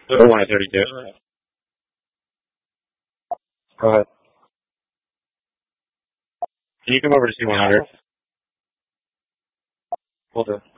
The one at 32. Go ahead. Can you come over to C100? We'll do.